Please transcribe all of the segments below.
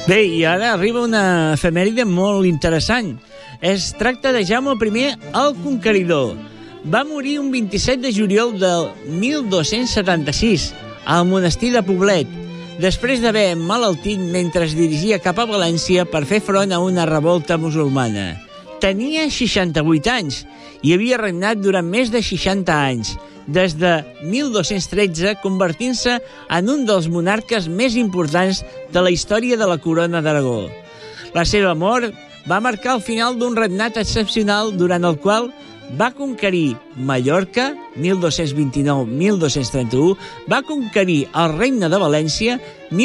Bé, i ara arriba una efemèride molt interessant. Es tracta de Jaume I el Conqueridor. Va morir un 27 de juliol del 1276 al monestir de Poblet, després d'haver emmalaltit mentre es dirigia cap a València per fer front a una revolta musulmana. Tenia 68 anys i havia regnat durant més de 60 anys, des de 1213 convertint-se en un dels monarques més importants de la història de la Corona d'Aragó. La seva mort va marcar el final d'un regnat excepcional durant el qual va conquerir Mallorca, 1229-1231, va conquerir el Regne de València,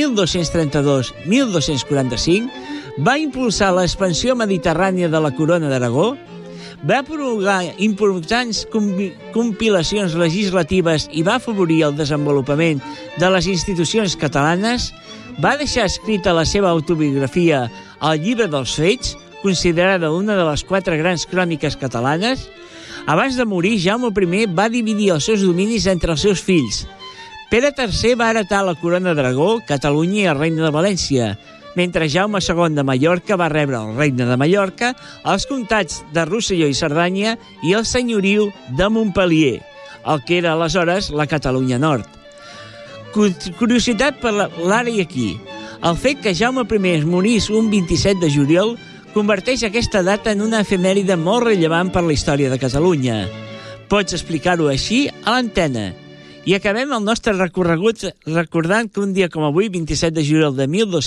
1232-1245, va impulsar l'expansió mediterrània de la Corona d'Aragó, va prolongar importants compilacions legislatives i va afavorir el desenvolupament de les institucions catalanes, va deixar escrita la seva autobiografia al Llibre dels Fets, considerada una de les 4 grans cròniques catalanes. Abans de morir, Jaume I va dividir els seus dominis entre els seus fills. Pere III va heretar la Corona d'Aragó, Catalunya i el Regne de València, mentre Jaume II de Mallorca va rebre el Regne de Mallorca, els comtats de Rosselló i Cerdanya i el senyoriu de Montpellier, el que era aleshores la Catalunya Nord. Curiositat per l'ara i aquí. El fet que Jaume I es morís un 27 de juliol converteix aquesta data en una efemèride molt rellevant per la història de Catalunya. Pots explicar-ho així a l'antena. I acabem el nostre recorregut recordant que un dia com avui, 27 de juliol de 1200,